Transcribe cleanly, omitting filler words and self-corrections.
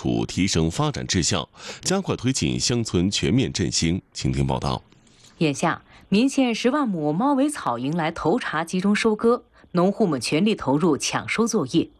础，提升发展质效，加快推进乡村全面振兴。请听报道。 眼下，岷县10万亩猫尾草迎来头茬集中收割，农户们全力投入抢收作业。